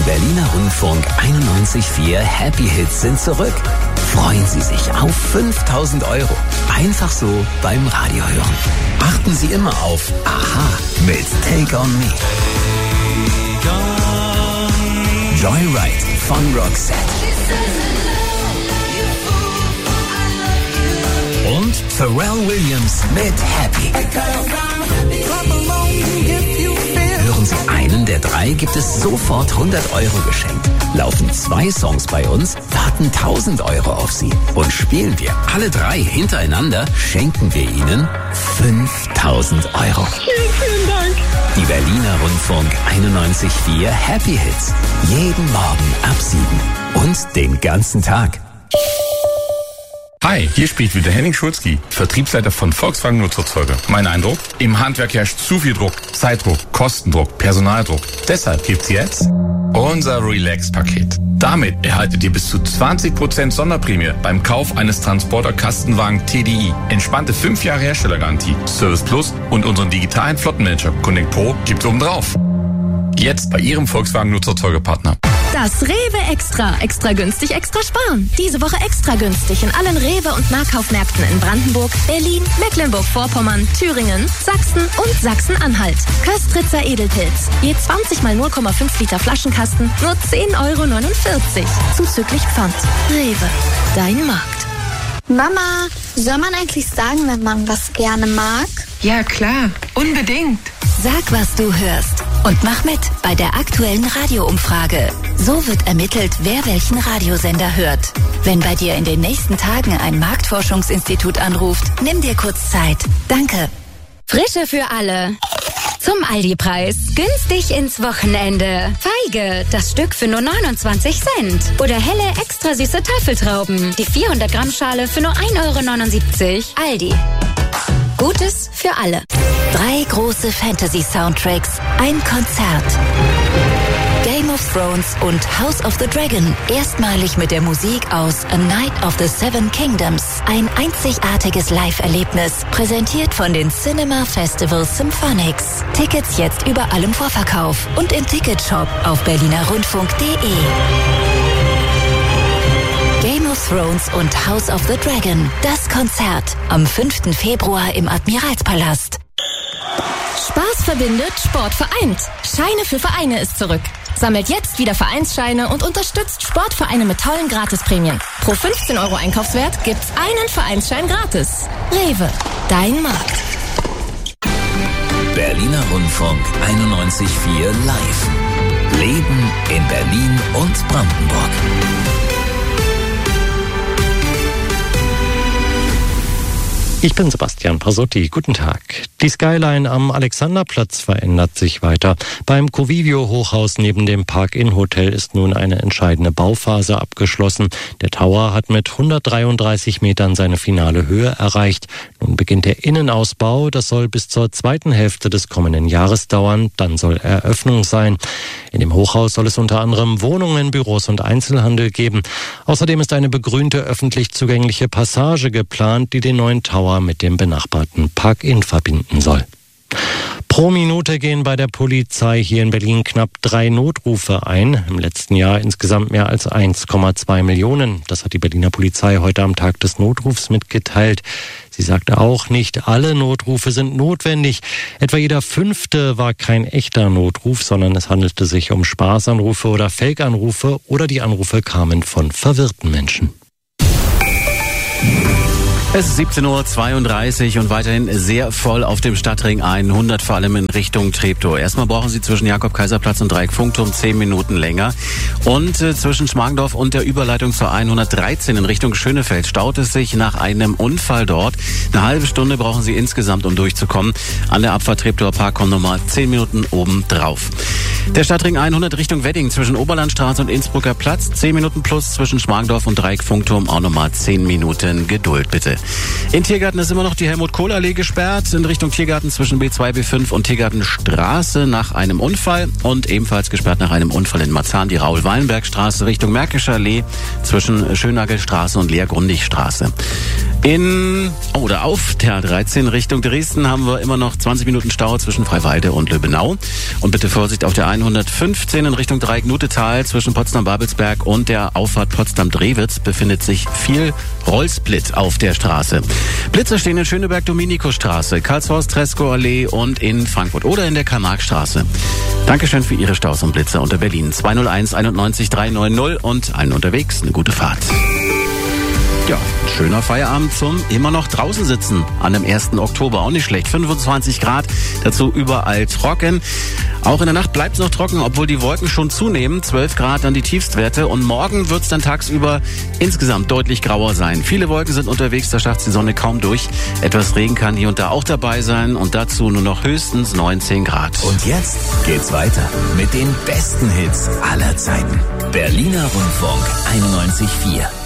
Berliner Rundfunk 91.4 Happy Hits sind zurück. Freuen Sie sich auf 5.000 €. Einfach so beim Radio hören. Achten Sie immer auf Aha mit Take On Me. Joyride von Roxette. Und Pharrell Williams mit Happy. Hören Sie einen der 3, gibt es sofort 100 € geschenkt. Laufen 2 Songs bei uns, warten 1.000 € auf Sie. Und spielen wir alle 3 hintereinander, schenken wir Ihnen 5.000 €. Vielen Dank. Die Berliner Rundfunk 91.4 Happy Hits. Jeden Morgen ab 7 und den ganzen Tag. Hi, hier spricht wieder Henning Schulzki, Vertriebsleiter von Volkswagen Nutzfahrzeuge. Mein Eindruck? Im Handwerk herrscht zu viel Druck, Zeitdruck, Kostendruck, Personaldruck. Deshalb gibt's jetzt unser Relax-Paket. Damit erhaltet ihr bis zu 20% Sonderprämie beim Kauf eines Transporter-Kastenwagen TDI. Entspannte 5 Jahre Herstellergarantie, Service Plus und unseren digitalen Flottenmanager Connect Pro gibt's obendrauf. Jetzt bei Ihrem Volkswagen Nutzfahrzeugepartner. Das Rewe Extra. Extra günstig, extra sparen. Diese Woche extra günstig in allen Rewe- und Nahkaufmärkten in Brandenburg, Berlin, Mecklenburg-Vorpommern, Thüringen, Sachsen und Sachsen-Anhalt. Köstritzer Edelpilz. Je 20 mal 0,5 Liter Flaschenkasten, nur 10,49 €. Zuzüglich Pfand. Rewe. Dein Markt. Mama, soll man eigentlich sagen, wenn man was gerne mag? Ja, klar. Unbedingt. Sag, was du hörst und mach mit bei der aktuellen Radioumfrage. So wird ermittelt, wer welchen Radiosender hört. Wenn bei dir in den nächsten Tagen ein Marktforschungsinstitut anruft, nimm dir kurz Zeit. Danke. Frische für alle. Zum Aldi-Preis. Günstig ins Wochenende. Feige, das Stück für nur 29 Cent. Oder helle, extra süße Tafeltrauben. Die 400 Gramm Schale für nur 1,79 €. Aldi. Gutes für alle. 3 große Fantasy-Soundtracks, ein Konzert. Game of Thrones und House of the Dragon. Erstmalig mit der Musik aus A Night of the Seven Kingdoms. Ein einzigartiges Live-Erlebnis. Präsentiert von den Cinema Festival Symphonics. Tickets jetzt überall im Vorverkauf und im Ticketshop auf berlinerrundfunk.de. Game of Thrones und House of the Dragon. Das Konzert am 5. Februar im Admiralspalast. Spaß verbindet, Sport vereint. Scheine für Vereine ist zurück. Sammelt jetzt wieder Vereinsscheine und unterstützt Sportvereine mit tollen Gratisprämien. Pro 15 € Einkaufswert gibt's einen Vereinsschein gratis. Rewe, dein Markt. Berliner Rundfunk 91.4 live. Leben in Berlin und Brandenburg. Ich bin Sebastian Pasotti. Guten Tag. Die Skyline am Alexanderplatz verändert sich weiter. Beim Covivio-Hochhaus neben dem Park-In-Hotel ist nun eine entscheidende Bauphase abgeschlossen. Der Tower hat mit 133 Metern seine finale Höhe erreicht. Nun beginnt der Innenausbau. Das soll bis zur zweiten Hälfte des kommenden Jahres dauern. Dann soll Eröffnung sein. In dem Hochhaus soll es unter anderem Wohnungen, Büros und Einzelhandel geben. Außerdem ist eine begrünte öffentlich zugängliche Passage geplant, die den neuen Tower mit dem benachbarten Park-In verbinden soll. Pro Minute gehen bei der Polizei hier in Berlin knapp 3 Notrufe ein. Im letzten Jahr insgesamt mehr als 1,2 Millionen. Das hat die Berliner Polizei heute am Tag des Notrufs mitgeteilt. Sie sagte auch, nicht alle Notrufe sind notwendig. Etwa jeder 5. war kein echter Notruf, sondern es handelte sich um Spaßanrufe oder Fake-Anrufe oder die Anrufe kamen von verwirrten Menschen. Es ist 17:32 Uhr und weiterhin sehr voll auf dem Stadtring 100, vor allem in Richtung Treptow. Erstmal brauchen Sie zwischen Jakob-Kaiser-Platz und Dreieck-Funkturm 10 Minuten länger. Und zwischen Schmargendorf und der Überleitung zur 113 in Richtung Schönefeld staut es sich nach einem Unfall dort. Eine halbe Stunde brauchen Sie insgesamt, um durchzukommen. An der Abfahrt Treptower Park kommen nochmal 10 Minuten oben drauf. Der Stadtring 100 Richtung Wedding zwischen Oberlandstraße und Innsbrucker Platz. 10 Minuten plus zwischen Schmargendorf und Dreieck-Funkturm auch nochmal 10 Minuten Geduld, bitte. In Tiergarten ist immer noch die Helmut-Kohl-Allee gesperrt, in Richtung Tiergarten zwischen B2, B5 und Tiergartenstraße nach einem Unfall und ebenfalls gesperrt nach einem Unfall in Marzahn die Raoul-Wallenberg-Straße Richtung Märkischer Allee zwischen Schönnagelstraße und Lea-Grundig-Straße. Auf der 13 Richtung Dresden haben wir immer noch 20 Minuten Stau zwischen Freiwalde und Löbenau. Und bitte Vorsicht auf der 115 in Richtung Dreieck-Nutetal zwischen Potsdam-Babelsberg und der Auffahrt Potsdam-Drewitz befindet sich viel Rollsplit auf der Straße. Blitze stehen in Schöneberg-Dominico-Straße, Karlshorst-Treskow-Allee und in Frankfurt oder in der Karl-Marx-Straße. Dankeschön für Ihre Staus und Blitze unter Berlin 201 91 390 und allen unterwegs eine gute Fahrt. Ja, schöner Feierabend zum immer noch draußen sitzen an dem 1. Oktober. Auch nicht schlecht. 25 Grad, dazu überall trocken. Auch in der Nacht bleibt es noch trocken, obwohl die Wolken schon zunehmen. 12 Grad dann die Tiefstwerte. Und morgen wird es dann tagsüber insgesamt deutlich grauer sein. Viele Wolken sind unterwegs, da schafft die Sonne kaum durch. Etwas Regen kann hier und da auch dabei sein. Und dazu nur noch höchstens 19 Grad. Und jetzt geht's weiter mit den besten Hits aller Zeiten. Berliner Rundfunk 91,4.